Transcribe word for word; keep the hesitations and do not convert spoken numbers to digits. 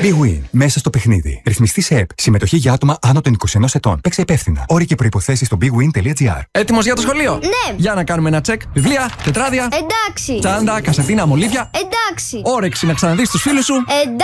BWIN. Μέσα στο παιχνίδι. Ρυθμιστή σε ΕΠ. Συμμετοχή για άτομα άνω των είκοσι ενός ετών. Παίξε υπεύθυνα. Όροι και προϋποθέσεις στο bwin.gr. Έτοιμος για το σχολείο? Ναι. Για να κάνουμε ένα τσεκ. Βιβλία, τετράδια. Εντάξει. Τσάντα, κασετίνα, μολύβια. Εντάξει. Όρεξη να ξαναδείς τους φίλους σου. Εντάξει.